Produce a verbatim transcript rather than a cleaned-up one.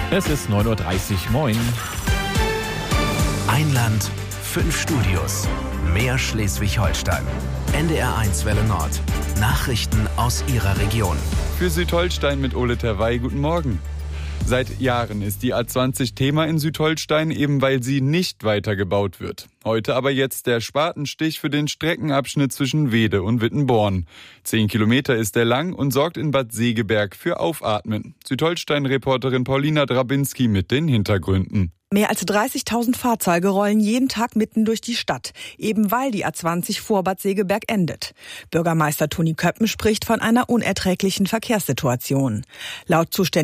Es ist neun Uhr dreißig, moin. Ein Land, fünf Studios, mehr Schleswig-Holstein. N D R eins Welle Nord. Nachrichten aus Ihrer Region. Für Südholstein mit Ole Terwey, guten Morgen. Seit Jahren ist die A zwanzig Thema in Südholstein, eben weil sie nicht weitergebaut wird. Heute aber jetzt der Spatenstich für den Streckenabschnitt zwischen Weede und Wittenborn. Zehn Kilometer ist er lang und sorgt in Bad Segeberg für Aufatmen. Südholstein-Reporterin Paulina Drabinski mit den Hintergründen. Mehr als dreißigtausend Fahrzeuge rollen jeden Tag mitten durch die Stadt, eben weil die A zwanzig vor Bad Segeberg endet. Bürgermeister Toni Köppen spricht von einer unerträglichen Verkehrssituation. Laut zuständigen